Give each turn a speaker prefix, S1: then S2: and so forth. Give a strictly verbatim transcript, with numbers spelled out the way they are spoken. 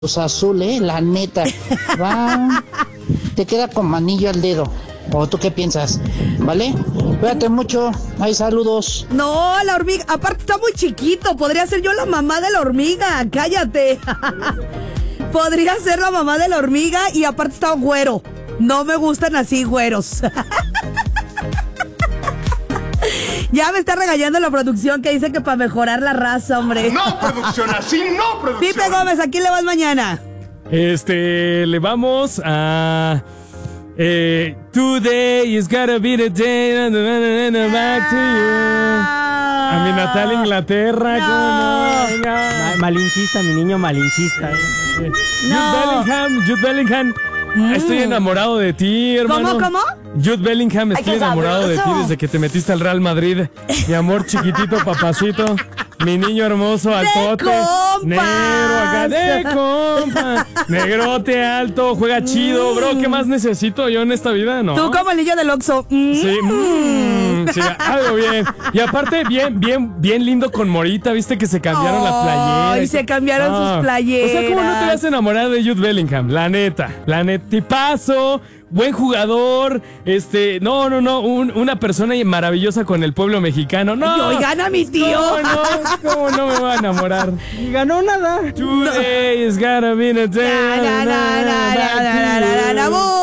S1: Cruz Azul, eh, la neta. Va, te queda como anillo al dedo. ¿O tú qué piensas? ¿Vale? Cuídate mucho. Hay saludos.
S2: No, la hormiga. Aparte está muy chiquito. Podría ser yo la mamá de la hormiga. Cállate. Podría ser la mamá de la hormiga y aparte está güero. No me gustan así güeros. Ya me está regañando la producción que dice que para mejorar la raza, hombre.
S3: No, producción, así no, producción.
S2: Pipe Gómez, ¿a quién le vas mañana?
S4: Este, le vamos a... Eh, today is gotta be the day and back to you. A mi natal Inglaterra.
S2: No.
S4: ¿Cómo no? Venga.
S5: Ma- malinchista, mi niño malinchista. ¿eh?
S2: No.
S4: Jude Bellingham, Jude Bellingham.
S2: Mm.
S4: Estoy enamorado de ti, hermano.
S2: ¿Cómo, cómo?
S4: Jude Bellingham, estoy
S6: qué
S4: enamorado de ti
S6: sabroso.
S4: desde que te metiste al Real Madrid. Mi amor chiquitito, papacito. Mi niño hermoso, altote.
S2: compas.
S4: Negro acá, de compa. Negrote, alto, juega chido, bro. ¿Qué más necesito yo en esta vida? No.
S2: Tú como el niño del Oxxo. Mm.
S4: Sí, mm, sí, algo bien. Y aparte, bien, bien, bien lindo con Morita. ¿Viste que se cambiaron la playera?
S2: Ay, se cambiaron sus playeras.
S4: O sea, ¿cómo no te vas a enamorar de Jude Bellingham? La neta, la neta. Tipazo, buen jugador. Este, no, no, no. un- una persona maravillosa con el pueblo mexicano. No.
S2: Y oigan a mi tío.
S4: ¿Cómo no? ¿Cómo no me voy a enamorar?
S5: Y ganó nada.
S4: Today is gotta be the day.
S2: Na, na, na, na, na, na, na, na, na, na, na.